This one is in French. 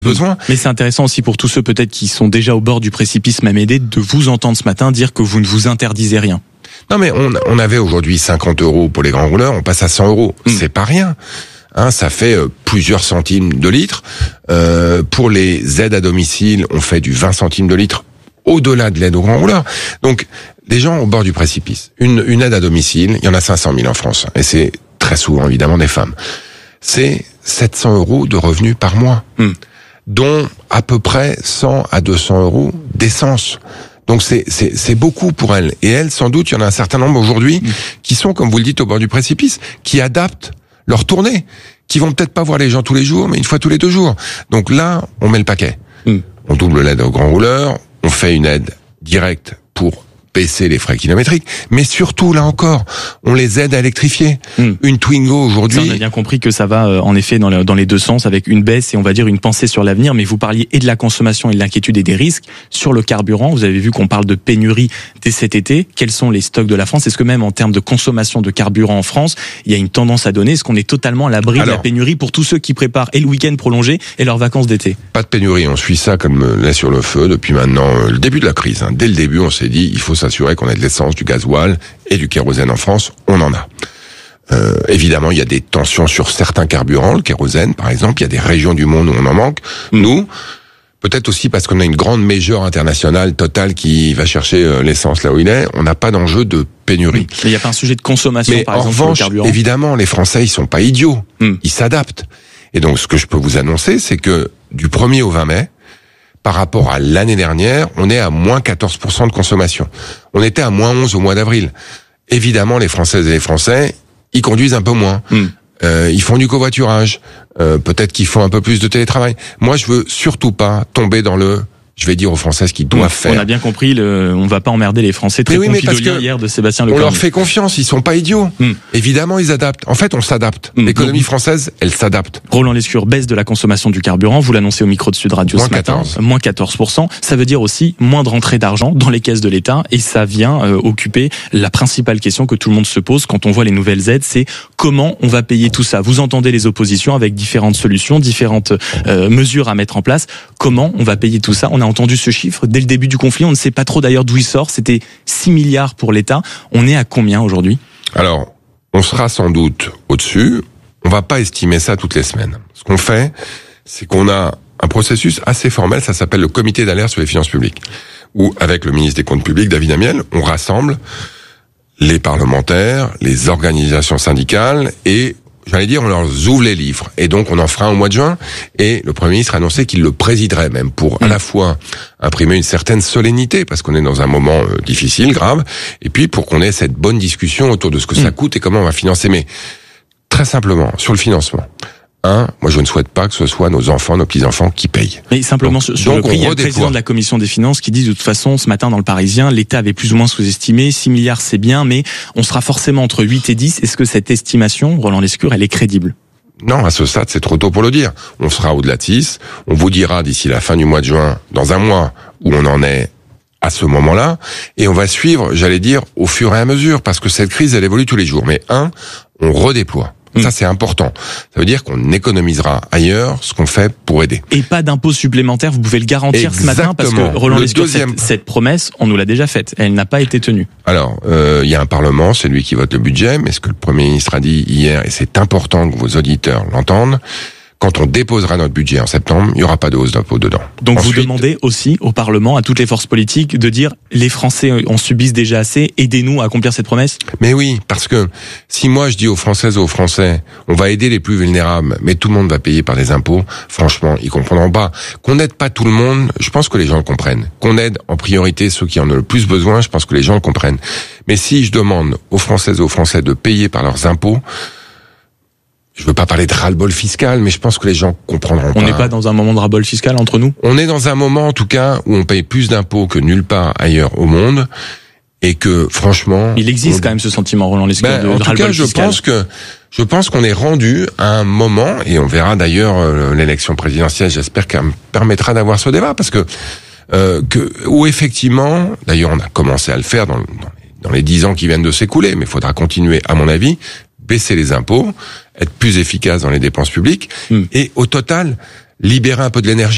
besoin. Mais c'est intéressant aussi pour tous ceux peut-être qui sont déjà au bord du précipice même aidé de vous entendre ce matin dire que vous ne vous interdisez rien. Non mais on avait aujourd'hui 50 € pour les grands rouleurs, on passe à 100 €. C'est pas rien. Ça fait plusieurs centimes de litre. Pour les aides à domicile, on fait du 20 centimes de litre au-delà de l'aide aux grands rouleurs. Donc, des gens au bord du précipice. Une aide à domicile, il y en a 500 000 en France. Et c'est très souvent, évidemment, des femmes. C'est 700 € de revenus par mois. Dont à peu près 100 à 200 € d'essence. Donc c'est beaucoup pour elles. Et elles, sans doute, il y en a un certain nombre aujourd'hui qui sont, comme vous le dites, au bord du précipice, qui adaptent leur tournée, qui vont peut-être pas voir les gens tous les jours, mais une fois tous les 2 jours. Donc là, on met le paquet. On double l'aide aux grands rouleurs, on fait une aide directe pour baisser les frais kilométriques, mais surtout, là encore, on les aide à électrifier. Une Twingo aujourd'hui... Ça, on a bien compris que ça va en effet dans les deux sens, avec une baisse et on va dire une pensée sur l'avenir, mais vous parliez et de la consommation et de l'inquiétude et des risques. Sur le carburant, vous avez vu qu'on parle de pénurie dès cet été. Quels sont les stocks de la France? Est-ce que même en termes de consommation de carburant en France, il y a une tendance à donner? Est-ce qu'on est totalement à l'abri de la pénurie pour tous ceux qui préparent et le week-end prolongé et leurs vacances d'été? Pas de pénurie, on suit ça comme lait sur le feu depuis maintenant le début de la crise. Dès le début, on s'est dit, il faut s'assurer qu'on ait de l'essence, du gasoil et du kérosène en France. On en a. Évidemment, il y a des tensions sur certains carburants, le kérosène par exemple. Il y a des régions du monde où on en manque. Nous, peut-être aussi parce qu'on a une grande major internationale, Total, qui va chercher l'essence là où il est, on n'a pas d'enjeu de pénurie. Mais il n'y a pas un sujet de consommation, par exemple, en revanche, sur le carburant. évidemment, les Français, ils sont pas idiots. Ils s'adaptent. Et donc, ce que je peux vous annoncer, c'est que du 1er au 20 mai, par rapport à l'année dernière, on est à moins 14% de consommation. On était à moins 11 au mois d'avril. Évidemment, les Françaises et les Français, ils conduisent un peu moins. Ils font du covoiturage. Peut-être qu'ils font un peu plus de télétravail. Moi, je veux surtout pas tomber dans le... Je vais dire aux Français ce qu'ils doivent faire. On a bien compris, on va pas emmerder les Français. Très pompidolien hier de Sébastien Lecornu. On leur fait confiance, ils sont pas idiots. Évidemment, ils adaptent. En fait, on s'adapte. L'économie française, elle s'adapte. Roland Lescure, baisse de la consommation du carburant. Vous l'annoncez au micro de Sud Radio ce matin. Moins 14%. Ça veut dire aussi moins de rentrée d'argent dans les caisses de l'État. Et ça vient occuper la principale question que tout le monde se pose quand on voit les nouvelles aides. C'est comment on va payer tout ça? Vous entendez les oppositions avec différentes solutions, différentes mesures à mettre en place. Comment on va payer tout ça? On a entendu ce chiffre dès le début du conflit. On ne sait pas trop d'ailleurs d'où il sort. C'était 6 milliards pour l'État. On est à combien aujourd'hui? Alors, on sera sans doute au-dessus. On va pas estimer ça toutes les semaines. Ce qu'on fait, c'est qu'on a un processus assez formel. Ça s'appelle le comité d'alerte sur les finances publiques. Où, avec le ministre des Comptes publics, David Amiel, on rassemble les parlementaires, les organisations syndicales et j'allais dire, on leur ouvre les livres. Et donc, on en fera un au mois de juin. Et le Premier ministre a annoncé qu'il le présiderait même pour à la fois imprimer une certaine solennité, parce qu'on est dans un moment difficile, grave, et puis pour qu'on ait cette bonne discussion autour de ce que ça coûte et comment on va financer. Mais très simplement, sur le financement. Moi je ne souhaite pas que ce soit nos enfants, nos petits-enfants qui payent. Mais simplement sur le prix, il y a le président de la Commission des Finances qui dit de toute façon, ce matin dans le Parisien, l'État avait plus ou moins sous-estimé, 6 milliards c'est bien, mais on sera forcément entre 8 et 10. Est-ce que cette estimation, Roland Lescure, elle est crédible? Non, à ce stade, c'est trop tôt pour le dire. On sera au-delà de 6, on vous dira d'ici la fin du mois de juin, dans un mois, où on en est à ce moment-là, et on va suivre, j'allais dire, au fur et à mesure, parce que cette crise, elle évolue tous les jours. Mais on redéploie. Ça, c'est important. Ça veut dire qu'on économisera ailleurs ce qu'on fait pour aider. Et pas d'impôts supplémentaires, vous pouvez le garantir ce matin, parce que Roland Lescure, cette promesse, on nous l'a déjà faite. Elle n'a pas été tenue. Alors, il y a un Parlement, c'est lui qui vote le budget, mais ce que le Premier ministre a dit hier, et c'est important que vos auditeurs l'entendent, quand on déposera notre budget en septembre, il n'y aura pas de hausse d'impôts dedans. Donc ensuite, vous demandez aussi au Parlement, à toutes les forces politiques, de dire les Français en subissent déjà assez, aidez-nous à accomplir cette promesse? Mais oui, parce que si moi je dis aux Françaises et aux Français, on va aider les plus vulnérables, mais tout le monde va payer par des impôts, franchement, ils comprendront pas. Qu'on n'aide pas tout le monde, je pense que les gens le comprennent. Qu'on aide en priorité ceux qui en ont le plus besoin, je pense que les gens le comprennent. Mais si je demande aux Françaises et aux Français de payer par leurs impôts, je veux pas parler de ras-le-bol fiscal, mais je pense que les gens comprendront pas. On n'est pas dans un moment de ras-le-bol fiscal entre nous? On est dans un moment, en tout cas, où on paye plus d'impôts que nulle part ailleurs au monde, et que, franchement... Il existe quand même ce sentiment, Roland Lescure, de ras-le-bol fiscal. En tout cas, je pense qu'on est rendu à un moment, et on verra d'ailleurs l'élection présidentielle, j'espère qu'elle me permettra d'avoir ce débat, parce que, où effectivement, d'ailleurs on a commencé à le faire dans les 10 ans qui viennent de s'écouler, mais il faudra continuer, à mon avis, baisser les impôts, être plus efficace dans les dépenses publiques, et au total, libérer un peu de l'énergie.